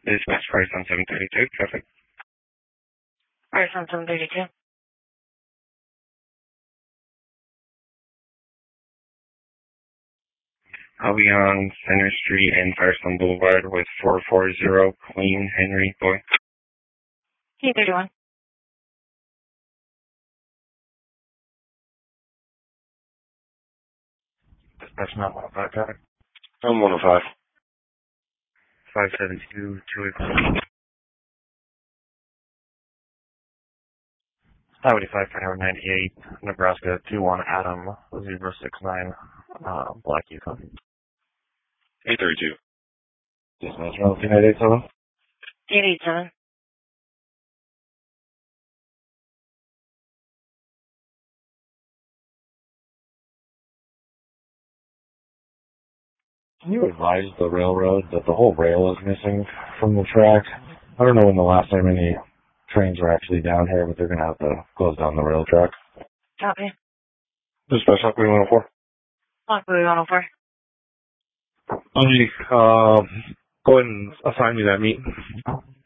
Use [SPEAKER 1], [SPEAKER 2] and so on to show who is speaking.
[SPEAKER 1] Dispatch price on 732, traffic.
[SPEAKER 2] Price on 732.
[SPEAKER 1] I'll be on Center Street and Firestone Boulevard with 440 Queen Henry Boy.
[SPEAKER 2] T31.
[SPEAKER 1] Dispatch not 105 traffic.
[SPEAKER 3] I'm 105.
[SPEAKER 1] 572 284. Highway 5 for Howard 98, Nebraska 21 Adam 069, Black Yukon.
[SPEAKER 3] 832.
[SPEAKER 1] Dispatch Relation 887.
[SPEAKER 2] 887.
[SPEAKER 1] Can you advise the railroad that the whole rail is missing from the track? I don't know when the last time any trains were actually down here, but they're going to have to close down the rail track.
[SPEAKER 2] Copy.
[SPEAKER 1] Dispatch Lockwood 104.
[SPEAKER 2] Lockwood 104.
[SPEAKER 1] Go ahead and assign me that meet.